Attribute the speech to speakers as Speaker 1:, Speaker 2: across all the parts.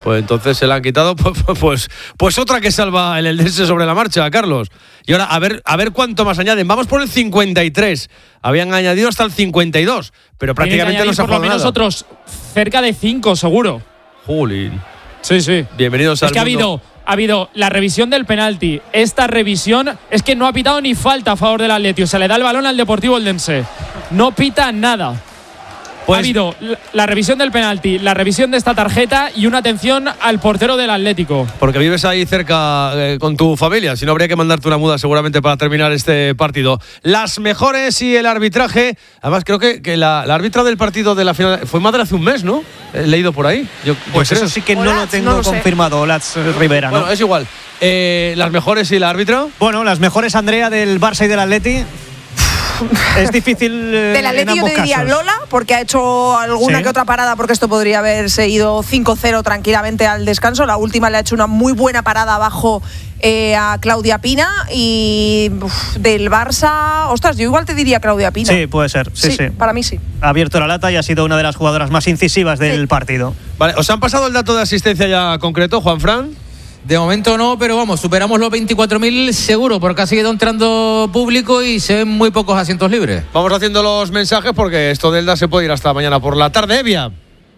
Speaker 1: Pues entonces se la han quitado, pues otra que salva el Eldense sobre la marcha, Carlos. Y ahora, a ver cuánto más añaden. Vamos por el 53. Habían añadido hasta el 52, pero prácticamente no se ha jugado nada.
Speaker 2: Por lo menos otros cerca de 5, seguro.
Speaker 1: Jolín.
Speaker 2: Sí.
Speaker 1: Bienvenidos al
Speaker 2: mundo. Es que ha habido la revisión del penalti. Esta revisión es que no ha pitado ni falta a favor del Atleti. Se le da el balón al Deportivo Eldense. No pita nada. Ha habido la revisión del penalti, la revisión de esta tarjeta y una atención al portero del Atlético.
Speaker 1: Porque vives ahí cerca con tu familia, si no habría que mandarte una muda seguramente para terminar este partido. Las mejores y el arbitraje. Además creo que la árbitra del partido de la final fue madre hace un mes, ¿no? He leído por ahí.
Speaker 3: Pues eso sí que no lo tengo confirmado, Olatz Rivera, ¿no?
Speaker 1: Bueno, es igual. Las mejores y la árbitra.
Speaker 3: Bueno, las mejores, Andrea, del Barça y del Atleti. Es difícil
Speaker 4: del Atleti yo te diría Lola, porque ha hecho alguna que otra parada, porque esto podría haberse ido 5-0 tranquilamente al descanso. La última le ha hecho una muy buena parada abajo a Claudia Pina. Y del Barça, ostras, yo igual te diría Claudia Pina.
Speaker 3: Sí, puede ser, sí.
Speaker 4: Para mí sí.
Speaker 3: Ha abierto la lata y ha sido una de las jugadoras más incisivas del partido.
Speaker 1: Vale, ¿os han pasado el dato de asistencia ya concreto, Juanfran?
Speaker 5: De momento no, pero vamos, superamos los 24.000 seguro, porque ha seguido entrando público y se ven muy pocos asientos libres.
Speaker 1: Vamos haciendo los mensajes porque esto de Elda se puede ir hasta mañana por la tarde, Evia.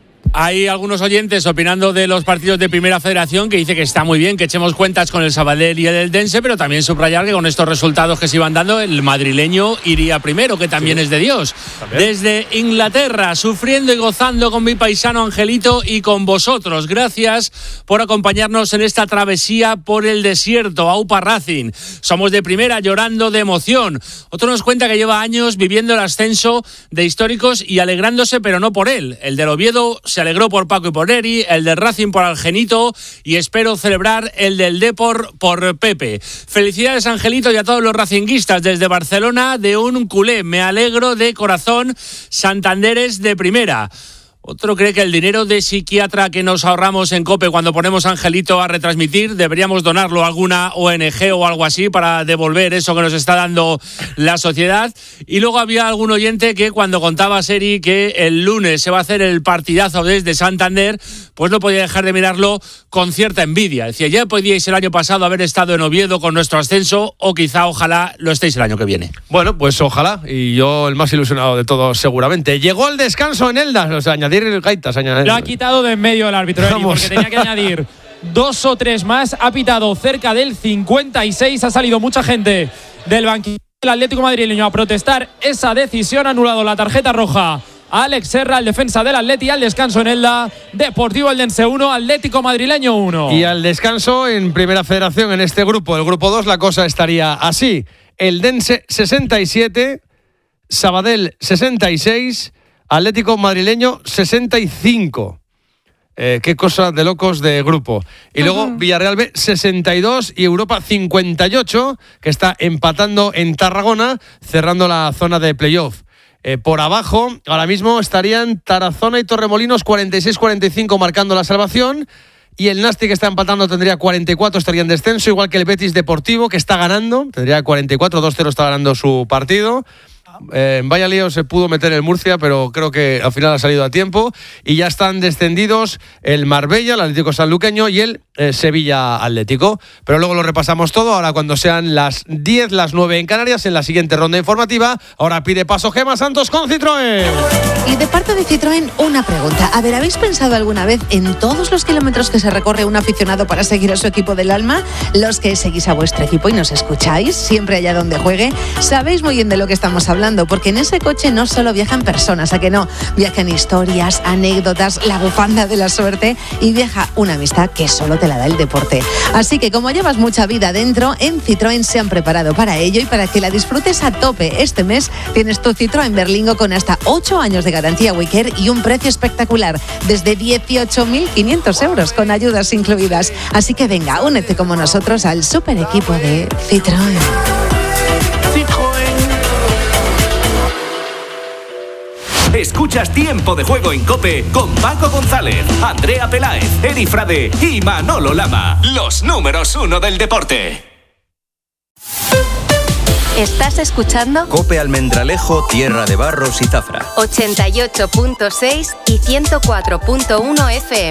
Speaker 2: Hay algunos oyentes opinando de los partidos de Primera Federación que dice que está muy bien que echemos cuentas con el Sabadell y el Eldense, pero también subrayar que con estos resultados que se iban dando el madrileño iría primero, que también es de Dios. ¿También? Desde Inglaterra, sufriendo y gozando con mi paisano Angelito y con vosotros. Gracias por acompañarnos en esta travesía por el desierto. Aupa Racing. Somos de primera, llorando de emoción. Otro nos cuenta que lleva años viviendo el ascenso de históricos y alegrándose, pero no por él. El del Oviedo se alegró por Paco y por Eri, el del Racing por Angelito y espero celebrar el del Depor por Pepe. Felicidades, Angelito, y a todos los racinguistas desde Barcelona de un culé. Me alegro de corazón, Santanderes de primera. Otro cree que el dinero de psiquiatra que nos ahorramos en COPE cuando ponemos a Angelito a retransmitir deberíamos donarlo a alguna ONG o algo así para devolver eso que nos está dando la sociedad. Y luego había algún oyente que cuando contaba Seri que el lunes se va a hacer el partidazo desde Santander, pues no podía dejar de mirarlo con cierta envidia. Decía, ya podíais el año pasado haber estado en Oviedo con nuestro ascenso o quizá, ojalá, lo estéis el año que viene.
Speaker 1: Bueno, pues ojalá, y yo el más ilusionado de todos seguramente. Llegó el descanso en Elda, o sea, añadir gaitas.
Speaker 2: Lo ha quitado de en medio el árbitro, porque tenía que añadir 2 o 3 más. Ha pitado cerca del 56. Ha salido mucha gente del banquillo del Atlético madrileño a protestar esa decisión. Ha anulado la tarjeta roja a Alex Serra, el defensa del Atleti. Al descanso en Elda, Deportivo Eldense 1, Atlético madrileño 1.
Speaker 1: Y al descanso en Primera Federación, en este grupo, el grupo 2, la cosa estaría así: Eldense 67, Sabadell 66, Atlético madrileño 65. Qué cosa de locos de grupo. Y luego Villarreal B 62 y Europa 58, que está empatando en Tarragona, cerrando la zona de playoff. Por abajo, ahora mismo estarían Tarazona y Torremolinos 46-45 marcando la salvación. Y el Nasti, que está empatando, tendría 44, estaría en descenso, igual que el Betis Deportivo, que está ganando, tendría 44, 2-0 está ganando su partido. Vaya lío se pudo meter el Murcia, pero creo que al final ha salido a tiempo. Y ya están descendidos el Marbella, el Atlético Sanluqueño y el Sevilla Atlético. Pero luego lo repasamos todo ahora cuando sean las 10, las 9 en Canarias, en la siguiente ronda informativa. Ahora pide paso Gemma Santos con Citroën.
Speaker 6: Y de parte de Citroën, una pregunta. A ver, ¿habéis pensado alguna vez en todos los kilómetros que se recorre un aficionado para seguir a su equipo del alma? Los que seguís a vuestro equipo y nos escucháis, siempre allá donde juegue, sabéis muy bien de lo que estamos hablando, porque en ese coche no solo viajan personas, ¿a que no? Viajan historias, anécdotas, la bufanda de la suerte y viaja una amistad que solo te la da el deporte. Así que como llevas mucha vida dentro, en Citroën se han preparado para ello y para que la disfrutes a tope. Este mes tienes tu Citroën Berlingo con hasta 8 años de garantía WeCare y un precio espectacular, desde 18.500 euros con ayudas incluidas. Así que venga, únete como nosotros al super equipo de Citroën.
Speaker 7: Escuchas Tiempo de Juego en COPE con Paco González, Andrea Peláez, Eri Frade y Manolo Lama. Los números 1 del deporte.
Speaker 8: ¿Estás escuchando?
Speaker 9: COPE Almendralejo, Tierra de Barros y Zafra.
Speaker 8: 88.6 y 104.1 FM.